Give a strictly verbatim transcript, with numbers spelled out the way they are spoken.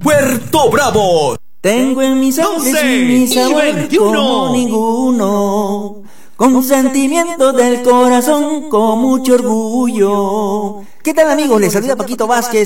Puerto Bravo. Tengo en mis ojos y mis sabores como ninguno, con sentimientos del corazón, con mucho orgullo. ¿Qué tal, amigos? Les saluda Paquito Vázquez.